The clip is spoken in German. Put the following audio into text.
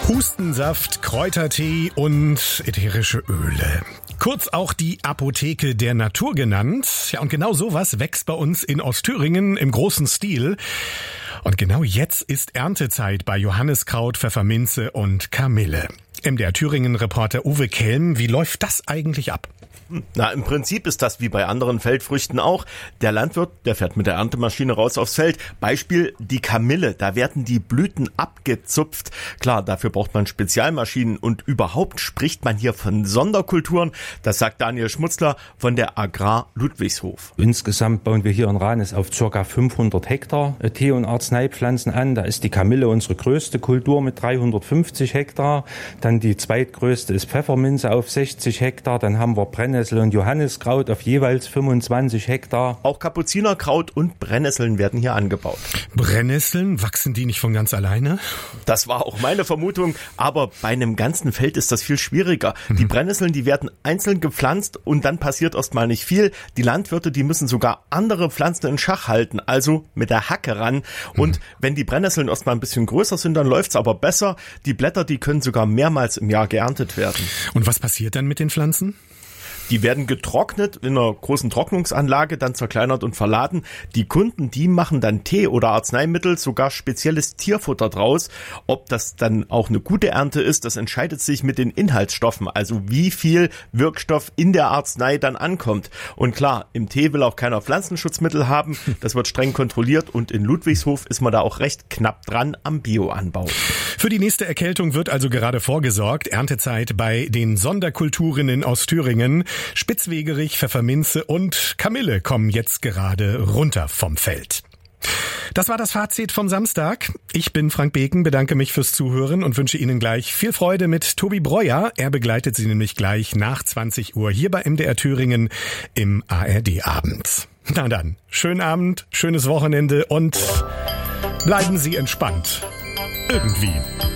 Hustensaft, Kräutertee und ätherische Öle. Kurz auch die Apotheke der Natur genannt. Ja, und genau sowas wächst bei uns in Ostthüringen im großen Stil. Und genau jetzt ist Erntezeit bei Johanniskraut, Pfefferminze und Kamille. MDR Thüringen-Reporter Uwe Kelm, wie läuft das eigentlich ab? Na, im Prinzip ist das wie bei anderen Feldfrüchten auch. Der Landwirt, der fährt mit der Erntemaschine raus aufs Feld. Beispiel die Kamille, da werden die Blüten abgezupft. Klar, dafür braucht man Spezialmaschinen und überhaupt spricht man hier von Sonderkulturen. Das sagt Daniel Schmutzler von der Agrar Ludwigshof. Insgesamt bauen wir hier in Ranis auf ca. 500 Hektar Tee- und Arzneipflanzen an. Da ist die Kamille unsere größte Kultur mit 350 Hektar. Dann die zweitgrößte ist Pfefferminze auf 60 Hektar. Dann haben wir Brennnessel und Johanniskraut auf jeweils 25 Hektar. Auch Kapuzinerkraut und Brennnesseln werden hier angebaut. Brennnesseln, wachsen die nicht von ganz alleine? Das war auch meine Vermutung, aber bei einem ganzen Feld ist das viel schwieriger. Die Brennnesseln, die werden einzeln gepflanzt und dann passiert erstmal nicht viel. Die Landwirte, die müssen sogar andere Pflanzen in Schach halten, also mit der Hacke ran. Und wenn die Brennnesseln erstmal ein bisschen größer sind, dann läuft's aber besser. Die Blätter, die können sogar mehrmals im Jahr geerntet werden. Und was passiert dann mit den Pflanzen? Die werden getrocknet in einer großen Trocknungsanlage, dann zerkleinert und verladen. Die Kunden, die machen dann Tee oder Arzneimittel, sogar spezielles Tierfutter draus. Ob das dann auch eine gute Ernte ist, das entscheidet sich mit den Inhaltsstoffen, also wie viel Wirkstoff in der Arznei dann ankommt. Und klar, im Tee will auch keiner Pflanzenschutzmittel haben. Das wird streng kontrolliert und in Ludwigshof ist man da auch recht knapp dran am Bioanbau. Für die nächste Erkältung wird also gerade vorgesorgt. Erntezeit bei den Sonderkulturen in Ostthüringen. Spitzwegerich, Pfefferminze und Kamille kommen jetzt gerade runter vom Feld. Das war das Fazit von Samstag. Ich bin Frank Beken, bedanke mich fürs Zuhören und wünsche Ihnen gleich viel Freude mit Tobi Breuer. Er begleitet Sie nämlich gleich nach 20 Uhr hier bei MDR Thüringen im ARD-Abend. Na dann, schönen Abend, schönes Wochenende und bleiben Sie entspannt. Irgendwie.